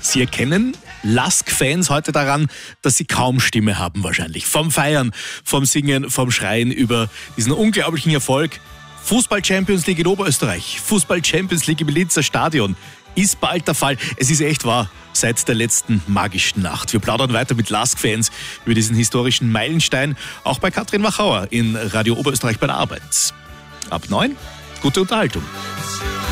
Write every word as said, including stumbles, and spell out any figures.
Sie erkennen Lask-Fans heute daran, dass sie kaum Stimme haben wahrscheinlich. Vom Feiern, vom Singen, vom Schreien über diesen unglaublichen Erfolg. Fußball-Champions League in Oberösterreich, Fußball-Champions League im Linzer Stadion. Ist bald der Fall. Es ist echt wahr, seit der letzten magischen Nacht. Wir plaudern weiter mit Lask-Fans über diesen historischen Meilenstein, auch bei Katrin Wachauer in Radio Oberösterreich bei der Arbeit. Ab neun, gute Unterhaltung.